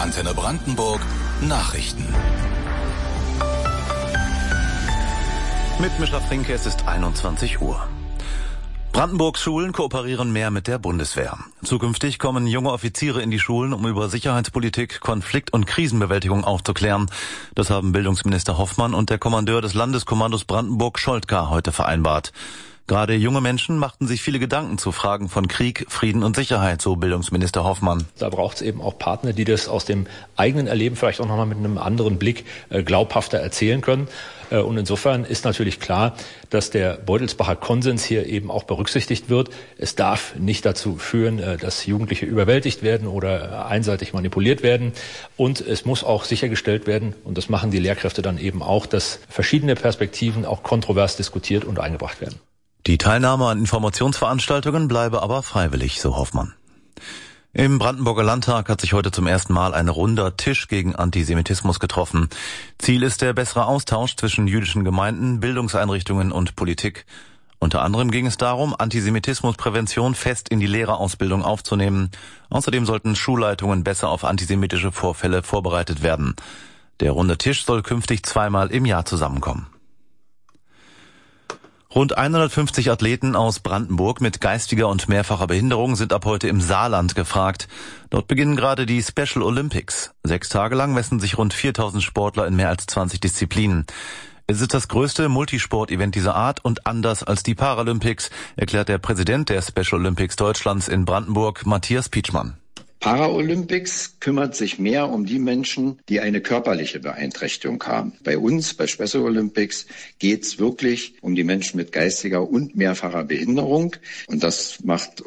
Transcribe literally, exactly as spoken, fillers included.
Antenne Brandenburg Nachrichten. Mit Mischa Frinke, es ist einundzwanzig Uhr. Brandenburgs Schulen kooperieren mehr mit der Bundeswehr. Zukünftig kommen junge Offiziere in die Schulen, um über Sicherheitspolitik, Konflikt- und Krisenbewältigung aufzuklären. Das haben Bildungsminister Hoffmann und der Kommandeur des Landeskommandos Brandenburg Scholtka heute vereinbart. Gerade junge Menschen machten sich viele Gedanken zu Fragen von Krieg, Frieden und Sicherheit, so Bildungsminister Hoffmann. Da braucht es eben auch Partner, die das aus dem eigenen Erleben vielleicht auch nochmal mit einem anderen Blick äh, glaubhafter erzählen können. Äh, und insofern ist natürlich klar, dass der Beutelsbacher Konsens hier eben auch berücksichtigt wird. Es darf nicht dazu führen, äh, dass Jugendliche überwältigt werden oder äh, einseitig manipuliert werden. Und es muss auch sichergestellt werden, und das machen die Lehrkräfte dann eben auch, dass verschiedene Perspektiven auch kontrovers diskutiert und eingebracht werden. Die Teilnahme an Informationsveranstaltungen bleibe aber freiwillig, so Hoffmann. Im Brandenburger Landtag hat sich heute zum ersten Mal ein runder Tisch gegen Antisemitismus getroffen. Ziel ist der bessere Austausch zwischen jüdischen Gemeinden, Bildungseinrichtungen und Politik. Unter anderem ging es darum, Antisemitismusprävention fest in die Lehrerausbildung aufzunehmen. Außerdem sollten Schulleitungen besser auf antisemitische Vorfälle vorbereitet werden. Der runde Tisch soll künftig zweimal im Jahr zusammenkommen. Rund hundertfünfzig Athleten aus Brandenburg mit geistiger und mehrfacher Behinderung sind ab heute im Saarland gefragt. Dort beginnen gerade die Special Olympics. Sechs Tage lang messen sich rund viertausend Sportler in mehr als zwanzig Disziplinen. Es ist das größte Multisport-Event dieser Art und anders als die Paralympics, erklärt der Präsident der Special Olympics Deutschlands in Brandenburg, Matthias Pietschmann. Paralympics kümmert sich mehr um die Menschen, die eine körperliche Beeinträchtigung haben. Bei uns, bei Special Olympics, geht es wirklich um die Menschen mit geistiger und mehrfacher Behinderung. Und das macht